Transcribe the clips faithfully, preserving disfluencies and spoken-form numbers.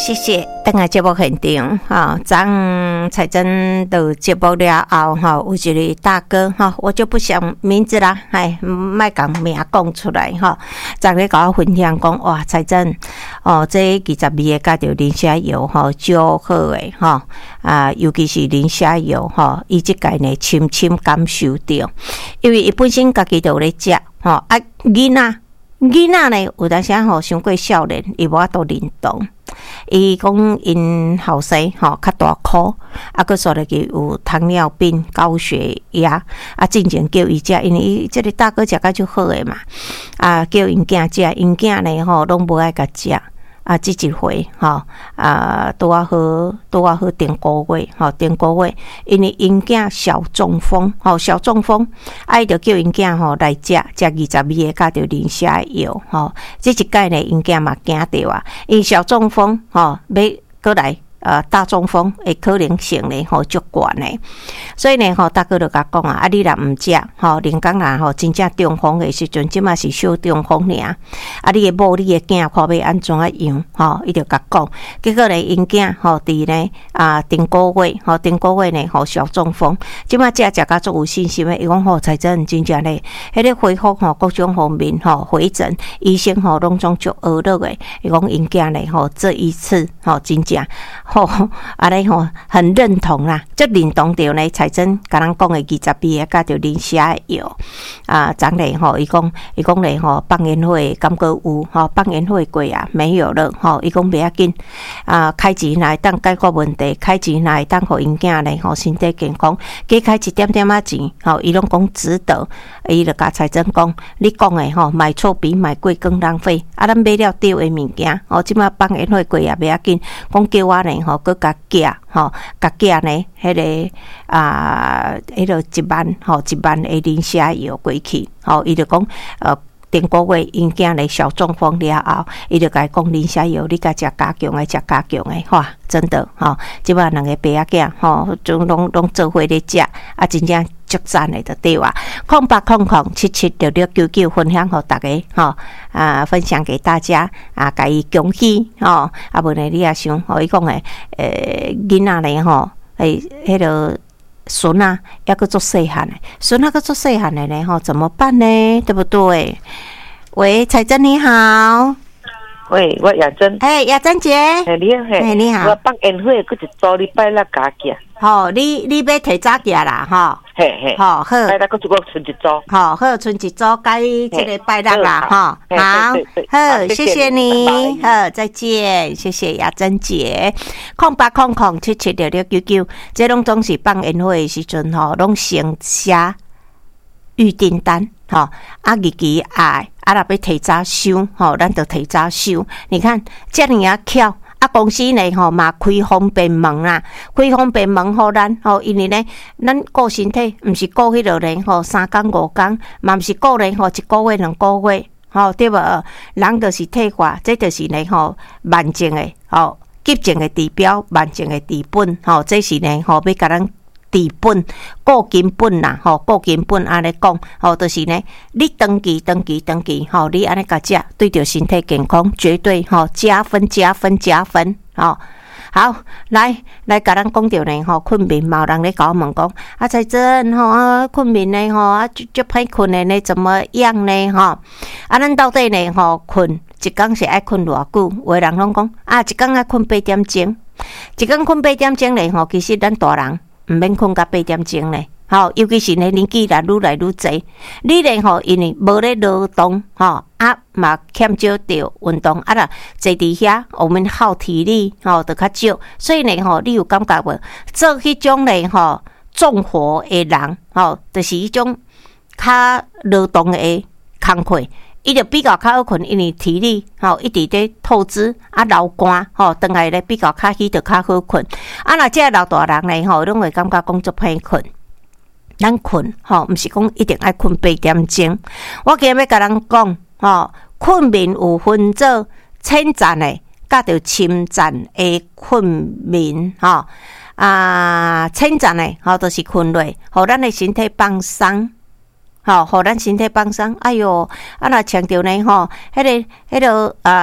谢谢。等下节目现场哈，张彩珍的节目了后哈，有一个大哥哈，我就不想名字啦，哎，莫讲名讲出来哈。昨日甲我分享讲，哇，彩珍哦，这二十味个加着磷虾油哈，足好诶哈啊，尤其是磷虾油哈，伊即个呢深深感受到，因为伊本身家己就有咧食吼啊，囡仔囡仔呢有当时吼伤过少年，伊无法度认同。伊讲因后生吼较大箍，啊，佮说了个有糖尿病、高血压，啊，进前叫伊食，因为伊即个大哥食甲就好诶嘛，啊，叫因囝食，因囝呢吼拢无爱甲食。啊，即一回吼啊，拄啊好，拄啊好顶个月吼，顶个月，因为因囝小中风吼，小中风，啊，伊就叫因囝吼来食食二十味个加着磷虾油吼，即一届呢，因囝嘛惊着啊，因小中风吼，要过来。呃，大中风的可能性呢，吼足悬呢，所以呢，吼大哥就甲讲啊，啊你若毋食，吼人讲啦，吼真正中风的时阵，即嘛是小中风尔，啊你的某你的囝看要安怎啊样，吼伊就甲讲，结果呢，因囝吼伫呢啊顶个月，吼顶个月呢，吼小中风，即嘛食食甲足有信心的，伊讲吼才真真正呢，迄个恢复吼各种方面吼回诊，医生吼拢总足学乐的，伊讲因囝呢，吼这一次吼真正。吼，啊咧吼，很认同啦，即认同着呢。彩珍甲咱讲的二十味个加着磷虾油啊，昨日吼，伊讲伊讲咧吼，放烟火感觉有吼，放烟火过啊，没有了吼，伊讲袂要紧啊，开钱来当解决问题，开钱来当互因囝咧吼，身体健康，加开一点点仔钱，吼，伊拢讲值得。伊就甲彩珍讲，你讲的吼，买错比买贵更浪费，啊，咱买了对的物件，吼，即马放烟火过也袂要紧，讲叫我呢。吼，佮甲寄吼，甲寄呢，迄个啊，迄个一万吼，一万的磷虾油过去，吼，伊就讲呃。顶个月因囝咧小中风了后，伊就甲伊讲磷虾油，你甲食加强诶，食加强诶，哇，真的吼，即摆两个爸仔囝吼，就拢拢做伙咧食，啊，真正足赞诶，就对啊。空八空空七七六六九九分享互大家吼，啊，分享给大家啊，甲伊恭喜吼，啊，无呢你也想，互伊讲诶，诶，囡仔咧吼，诶，迄个。孙啊，要个做细汉的，孙那个做细汉的呢，吼，怎么办呢？对不对？喂，彩珍你好。 喂，我亚珍。 哎，亚珍姐。 哎，你好。 哎，你好。 我放烟火，佫一周礼拜六加价。 好，你你要提早价啦，吼。 嘿嘿。 好，好。 拜六佫一个春一周。 好，好，春一周该这个拜六啦，哈。好，好，谢谢你。好，再见，谢谢亚珍姐。空八空空七七六六九九，这拢总是放烟火的时阵吼，拢先写预订单，吼，啊，日期爱。啊，若要提早收，吼，咱就提早收。你看，遮尔啊巧，啊，公司呢吼嘛开方便门啦，开方便门互咱，吼，因为呢，咱顾身体，毋是顾迄落呢，吼，三工五工，嘛毋是顾呢，吼，一个月两个月，吼，对无？人就是退化，这就是呢，吼，慢性诶，吼，急症诶治标，慢性诶治本，吼，这是呢，吼，要甲咱。治本顾根本啦，吼，顾根本安尼讲，吼，就是呢，你长期、长期、长期，吼，你安尼甲食，对着身体健康绝对吼加分、加分、加分，吼。好，来来，甲咱讲着呢，吼，困眠嘛，有人咧甲我问讲，啊，彩珍吼，啊，困眠呢，吼，啊，就就歹困的呢，怎么样呢，吼？啊，咱到底呢，吼，困一工是爱困偌久？有的人拢讲，啊，一工爱困八点钟，一工困八点钟呢，吼，其实咱大人。毋免困到八点钟咧，吼，尤其是呢年纪啦愈来愈侪，你咧吼因为无咧劳动，吼啊嘛欠少着运动，啊啦坐伫遐，我们耗体力，吼就较少，所以呢吼，你有感觉无？做迄种咧吼重活的人，吼，就是迄种较劳动的工课。伊就比较较好困，因为体力吼一直咧透支啊流汗吼，等下咧比较较起就较好困。啊，若这老大人咧吼，拢会感觉讲足歹困。咱困吼，毋是讲一定爱困八点钟。我今日要甲咱讲吼，困眠有分做浅层诶，甲着深层诶困眠吼。啊，浅层诶吼，就是困落，互咱诶身体放松。吼，互咱身体放松。哎哟，啊若强调呢吼，迄个、迄个啊，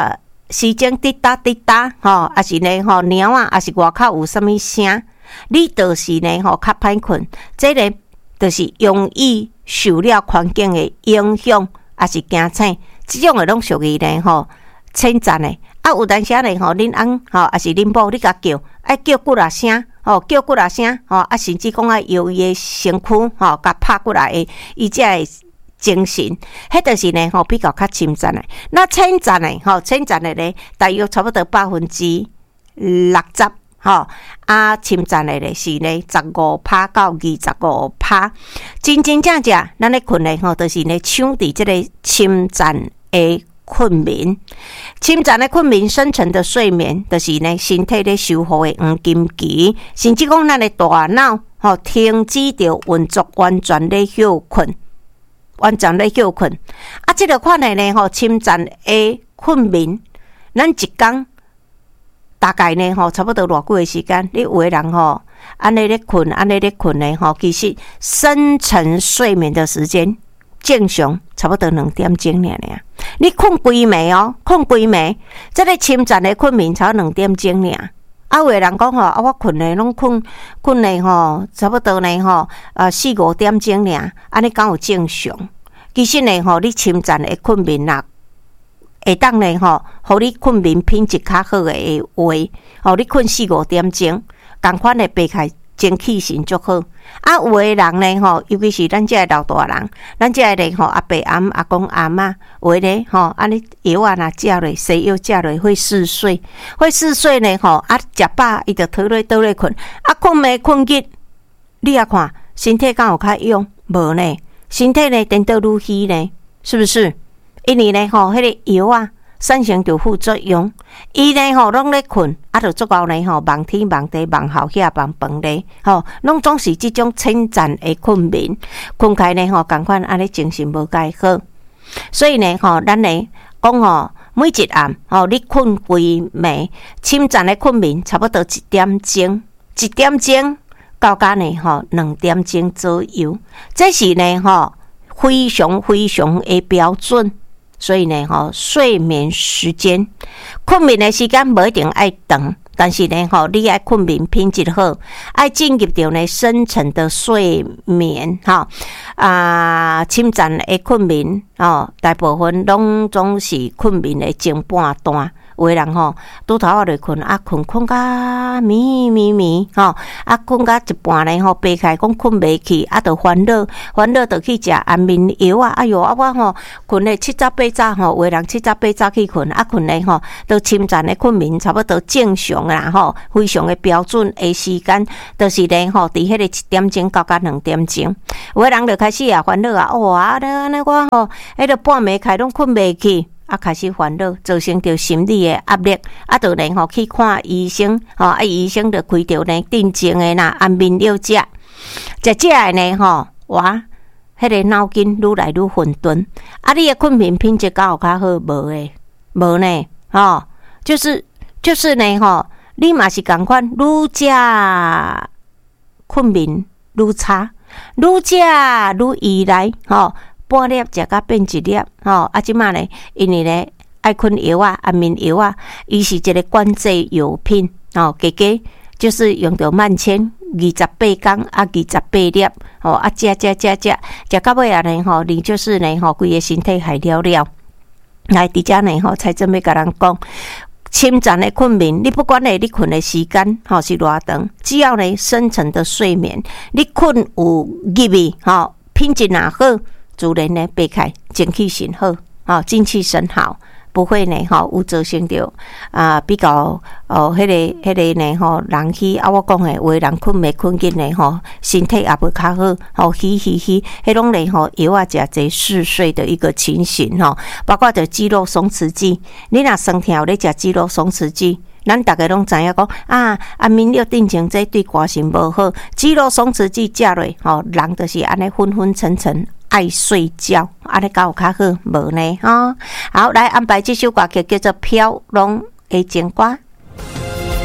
时钟滴答滴答，吼，还是呢吼猫啊，还是外口有啥物声，你就是呢吼较歹困，这个就是容易受了环境的影响，还是惊醒，即种的拢属于呢吼称赞的。啊，有当时呢吼，恁翁吼，还是恁某，你甲叫，爱叫骨力声，吼，叫骨力声，吼，啊，甚至讲爱摇伊的身躯，吼，甲拍过来的，伊才会精神，迄就是呢吼比较较称赞的。那称赞的吼，称赞的呢，大约差不多百分之六十，吼啊，称赞的呢是呢十五趴到二十五趴，真真正正咱咧困的吼，就是呢抢伫即个称赞的困眠。称赞的困眠深层的睡眠，就是呢身体咧修复的黄金期，甚至讲咱的大脑吼停止着运作，完全咧休困。完全咧休困，啊！即、这个款的呢吼，称赞的困眠，咱一工大概呢吼，差不多偌久的时间，你有的人吼，安尼咧困，安尼咧困呢吼，其实深层睡眠的时间正常差不多两点钟尔尔。你困规暝哦，困规暝，即个称赞的困眠才两点钟尔。啊，有的人讲吼，啊，我困咧拢困困咧吼，差不多呢吼，啊四五点钟尔，安尼敢有正常？其实呢吼，你称赞的困眠啦，会当呢吼，互你困眠品质较好的话，吼你困四五点钟，共款的爬起来精气神足好。啊，有的人呢吼，尤其是咱这个老大人，咱这个呢吼，阿伯阿阿公阿嬷，有的呢吼，安尼药啊若食落，西药食落会嗜睡，会嗜睡呢吼，啊食饱伊就倒落倒落困，啊困暝困日，你啊看身体敢有较用？无呢，身体呢颠倒愈虚呢，是不是？因为呢吼，迄个药啊。产生着副作用，伊呢吼拢咧困，啊，着足够呢吼，望天望地望后遐望饭咧，吼，拢总是即种称赞的困眠，困开呢吼，共款安尼精神无介好，所以呢吼，咱呢讲吼，每一暗吼，你困规暝，称赞的困眠差不多一点钟，一点钟到甲呢吼两点钟左右，这是呢吼非常非常的标准。所以呢，吼睡眠时间、困眠的时间无一定爱长，但是呢，吼你爱困眠品质好，爱进入到呢深层的睡眠，哈啊，称赞的困眠哦，大部分拢总是困眠的前半段。有的人吼，拄头仔就困，啊困困甲咪咪咪，吼啊困甲一半咧吼，爬起来讲困袂去，啊就烦恼，烦恼就去食安眠药啊，哎哟啊我吼困咧七早八早吼，有的人七早八早去困，啊困咧吼，都称赞的困眠差不多正常啦吼，非常的标准的时间，就是咧吼，伫迄个一点钟到甲两点钟，有的人就开始啊烦恼啊，哇啊安尼我吼，迄个半暝开拢困袂去。啊，开始烦恼，造成着心理的压力，啊，就呢吼去看医生，吼啊，医生就开着呢镇静的啦安眠药食，食食的呢吼，哇，迄个脑筋愈来愈混沌，啊，你的困眠品质敢有较好无诶？无呢，吼，就是就是呢吼，你嘛是共款，愈食困眠愈差，愈食愈依赖，吼。半粒食甲变一粒，吼！啊，即马呢，因为呢，爱困药啊、安眠药啊，伊是一个管制药品，吼，加加就是用到万千二十八天啊，二十八粒，吼啊，食食食食，食到尾啊呢，吼，你就是呢，吼，规个身体害了了。来，伫遮呢，吼，才准备甲人讲，称赞的困眠，你不管呢，你困的时间，吼是偌长，只要呢，深层的睡眠，你困有入去，吼，品质若好。自然呢，爬开精气神好，哦，精气神好，不会呢，吼、哦，有造成着啊、呃、比较哦，迄、那个迄、那个呢，吼、哦，人去啊，我讲诶，有诶人困袂困紧呢，吼、哦，身体也无较好，吼，嘻嘻嘻，迄种呢，吼，药啊食侪嗜睡的一个情形，吼、哦，包括着肌肉松弛剂，你若酸痛咧食肌肉松弛剂。咱大家拢知影讲啊，安眠药定情这对肝肾无好，肌肉松弛剂食落，吼，人就是安尼昏昏沉沉，爱睡觉，安尼敢有较好无呢？吼、哦，好，来安排这首歌曲叫做《飘浪的情歌》。